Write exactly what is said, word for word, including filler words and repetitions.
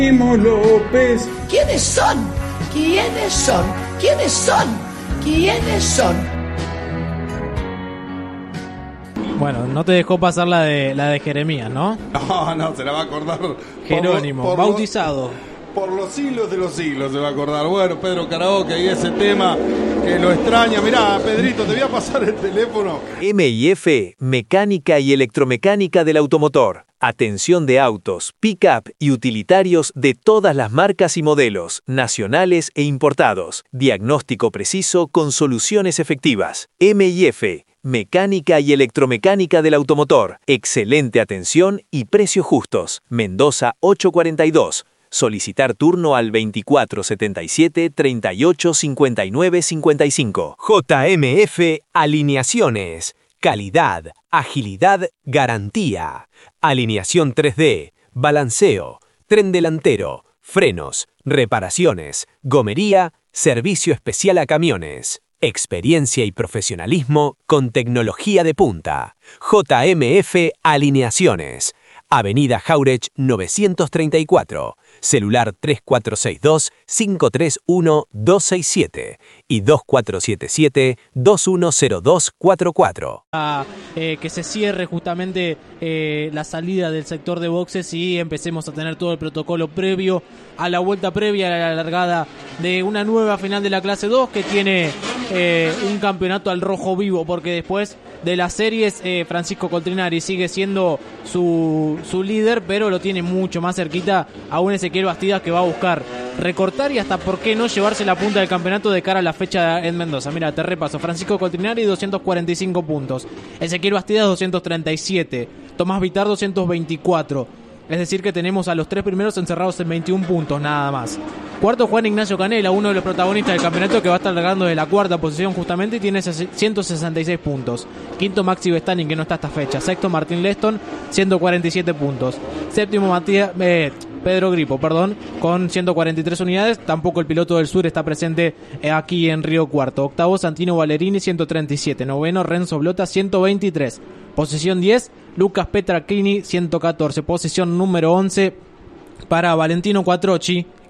López. ¿Quiénes son? ¿Quiénes son? ¿Quiénes son? ¿Quiénes son? Bueno, no te dejó pasar la de la de Jeremías, ¿no? No, no, se la va a acordar. Jerónimo, por lo, por bautizado. Lo, por los siglos de los siglos se va a acordar. Bueno, Pedro Karaoke y ese tema que lo extraña. Mirá, Pedrito, te voy a pasar el teléfono. M I F, mecánica y electromecánica del automotor. Atención de autos, pick-up y utilitarios de todas las marcas y modelos, nacionales e importados. Diagnóstico preciso con soluciones efectivas. M I F, mecánica y electromecánica del automotor. Excelente atención y precios justos. Mendoza ochocientos cuarenta y dos. Solicitar turno al veinticuatro setenta y siete, treinta y ocho, cincuenta y nueve, cincuenta y cinco. J M F Alineaciones. Calidad, agilidad, garantía. Alineación tres D, balanceo, tren delantero, frenos, reparaciones, gomería, servicio especial a camiones. Experiencia y profesionalismo con tecnología de punta. J M F Alineaciones. Avenida Jauregui novecientos treinta y cuatro. Celular tres cuatro seis dos, cinco tres uno, dos seis siete y dos cuatro siete siete, dos uno cero dos cuatro cuatro. Ah, eh, que se cierre justamente eh, la salida del sector de boxes y empecemos a tener todo el protocolo previo a la vuelta previa a la largada de una nueva final de la clase dos que tiene eh, un campeonato al rojo vivo, porque después de las series eh, Francisco Coltrinari sigue siendo su, su líder, pero lo tiene mucho más cerquita a un Ezequiel Bastidas que va a buscar recortar y hasta por qué no llevarse la punta del campeonato de cara a la fecha en Mendoza. Mira, te repaso: Francisco Coltrinari doscientos cuarenta y cinco puntos, Ezequiel Bastidas doscientos treinta y siete, Tomás Vitar doscientos veinticuatro. Es decir que tenemos a los tres primeros encerrados en veintiún puntos nada más. Cuarto, Juan Ignacio Canela, uno de los protagonistas del campeonato, que va a estar largando de la cuarta posición justamente y tiene ciento sesenta y seis puntos. Quinto, Maxi Vestani, que no está esta fecha. Sexto, Martín Leston, ciento cuarenta y siete puntos. Séptimo, Matías, eh, Pedro Gripo, perdón, con ciento cuarenta y tres unidades. Tampoco el piloto del sur está presente aquí en Río Cuarto. Octavo, Santino Valerini, ciento treinta y siete. Noveno, Renzo Blota, ciento veintitrés. Posición diez, Lucas Petracchini, ciento catorce. Posición número once para Valentino Quattrocchi,